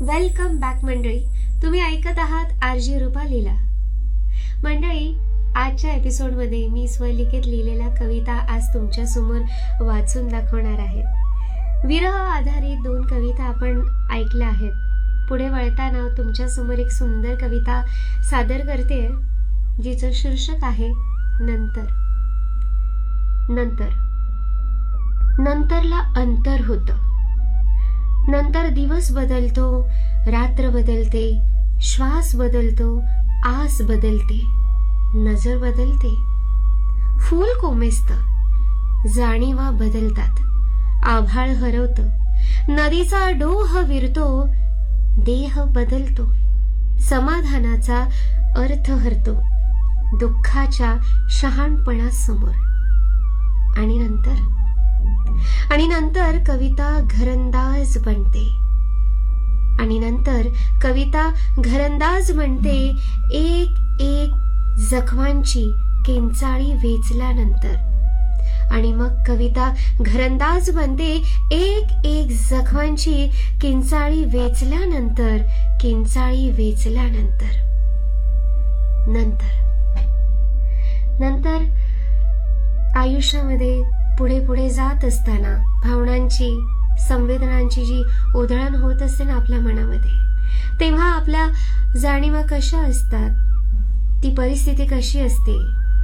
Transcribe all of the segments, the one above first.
Welcome back मंडळी. तुम्ही ऐकत आहात आरजी रुपालीला. मंडळी, आजच्या एपिसोडमध्ये मी स्वलिखित लिहिलेल्या कविता आज तुमच्या समोर वाचून दाखवणार आहे. विरह आधारित 2 कविता आपण ऐकल्या आहेत. पुढे वळताना तुमच्या समोर एक सुंदर कविता सादर करते, जिचं शीर्षक आहे नंतर. नंतरला अंतर होतं. नंतर दिवस बदलतो, रात्र बदलते, श्वास बदलतो, आस बदलते, नजर बदलते, फूल कोमेजतं, जाणीवा बदलतात, आभाळ हरवतं, नदीचा डोह विरतो, देह बदलतो, समाधानाचा अर्थ हरतो, दुःखाच्या शहाणपणासमोर. आणि नंतर कविता घरंदाज बनते. एक एक जखमांची किंचाळी वेचल्यानंतर. आणि मग कविता घरंदाज बनते एक एक जखमांची किंचाळी वेचल्यानंतर. नंतर आयुष्यामध्ये पुढे जात असताना भावनांची, संवेदनांची जी उधळण होत असते ना आपल्या मनामध्ये, तेव्हा आपल्या जाणीवा कशा असतात, ती परिस्थिती कशी असते,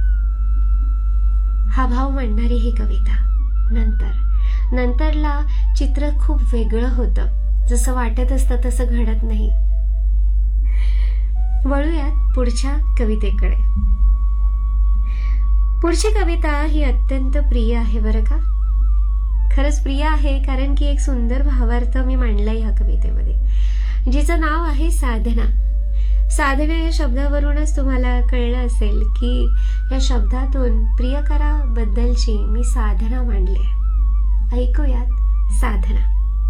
हा भाव मांडणारी ही कविता. नंतरला चित्र खूप वेगळं होतं. जसं वाटत असतं तसं घडत नाही. वळूयात पुढच्या कवितेकडे. पुढची कविता ही अत्यंत प्रिय आहे बरं का. खरंच प्रिय आहे, कारण की एक सुंदर भावार्थ मी मांडलाय ह्या कवितेमध्ये, जिचं नाव आहे साधना. साधना या शब्दावरूनच तुम्हाला कळलं असेल की या शब्दातून प्रियकराबद्दलची मी साधना मांडली. ऐकूयात साधना.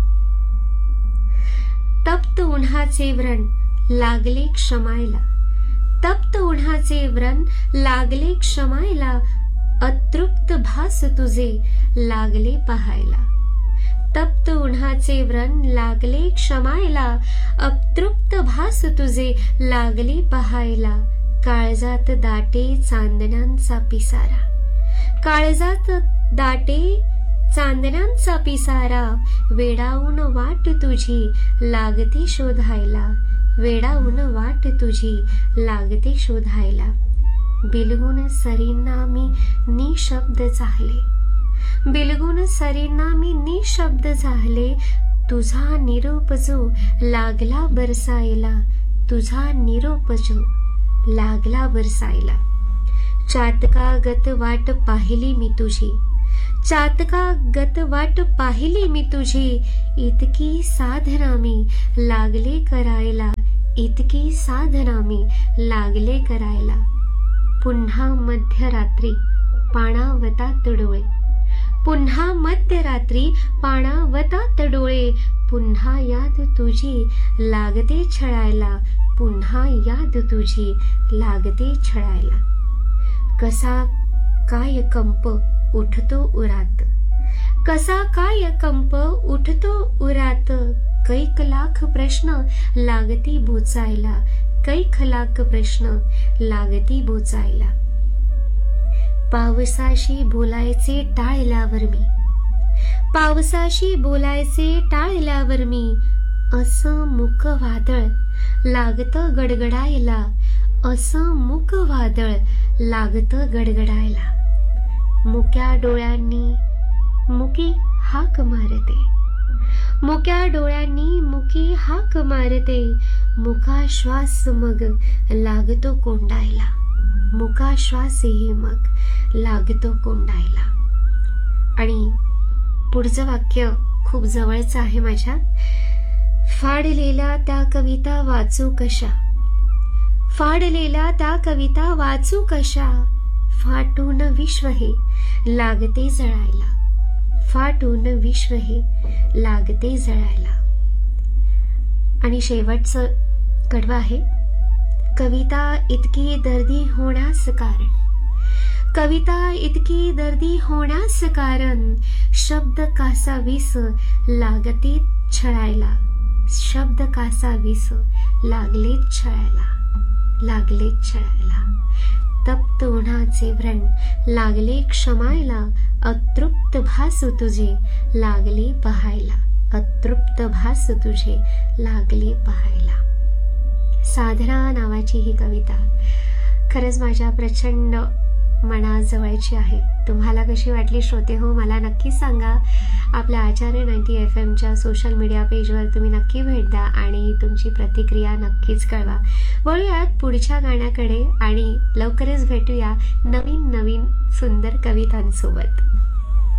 तप्त उन्हाचे व्रण लागले क्षमायला, तप्त उन्हाचे व्रण लागले क्षमायला, अतृप्त भास तुझे लागले पाहायला. तप्त उन्हाचे व्रण लागले क्षमायला, अतृप्त भास तुझे लागले पाहायला. काळजात दाटे चांदण्यांचा पिसारा, काळजात दाटे चांदण्यांचा पिसारा, वेडावून वाट तुझी लागते शोधायला, वेडावून वाट तुझी लागते शोधायला. बिलगून सरींना मी निशब्द झाले, बिलगून सरींना मी निशब्द झाले, तुझा निरोप जो लागला बरसायला, तुझा निरोप जो लागला बरसायला. चातकागत वाट पाहिली मी तुझी, चातकागत वाट पाहिली मी तुझी, इतकी साधना मी लागले करायला, इतकी साधना मी लागले करायला. पुन्हा मध्यरात्री पाणावतात डोळे, पुन्हा मध्यरात्री पाणावतात डोळे, पुन्हा याद तुझी लागते छळायला, पुन्हा याद तुझी लागते छळायला. कसा काय कंप उठतो उरात, कसा काय कंप उठतो उरात, कैक लाख प्रश्न लागती बोचायला, कैक लाख प्रश्न लागती बोचायला. पावसाशी बोलायचे टाळल्यावर मी, पावसाशी बोलायचे टाळल्यावर मी, असं मुक वादळ लागतं गडगडायला, असं मुक वादळ लागतं गडगडायला. मुक्या डोळ्यांनी मुकी हाक मारते, मुक्या डोळ्यांनी मुकी हाक मारते, मुका श्वास मग लागतो कोंडायला, मुका श्वासही मग लागतो कोंडायला. आणि पुढचं वाक्य खूप जवळचं आहे माझ्या. फाडलेल्या त्या कविता वाचू कशा, फाडलेल्या त्या कविता वाचू कशा, फाटून विश्व हे लागते जळायला, फाटून विश्व हे लागते जळायला. आणि शेवटचं कडवं आहे. कविता इतकी दर्दी होण्यास कारण, कविता इतकी दर्दी होण्यास कारण, शब्द कासा विस लागते छळायला, शब्द कासावीस लागलेच छळायला, तप्त उन्हाचे व्रण लागले क्षमायला, अतृप्त भासू तुझे लागले पाहायला, अतृप्त भासू तुझे लागले पाहायला. साधना नावाची ही कविता खरंच माझ्या प्रचंड मनाजवळची आहे. तुम्हाला कशी वाटली श्रोते हो, मला नक्की सांगा. आपल्या आचार्य 90 FM सोशल मीडिया पेजवर तुम्ही नक्की भेट द्या आणि तुमची प्रतिक्रिया नक्कीच कळवा. बोलूयात पुढच्या गाण्याकडे आणि लवकरच भेटूया नवीन सुंदर कवितांसोबत.